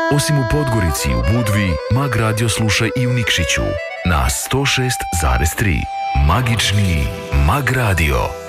Osim u Podgorici i u Budvi, Mag Radio slušaj i u Nikšiću na 106,3. Magični Mag Radio.